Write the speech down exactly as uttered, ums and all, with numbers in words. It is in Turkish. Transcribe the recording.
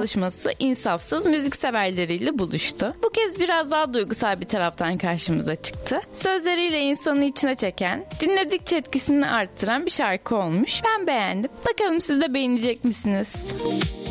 çalışması insafsız müzik severleriyle buluştu. Bu kez biraz daha duygusal bir taraftan karşımıza çıktı. Sözleriyle insanı içine çeken, dinledikçe etkisini arttıran bir şarkı olmuş. Ben beğendim. Bakalım siz de beğenecek misiniz?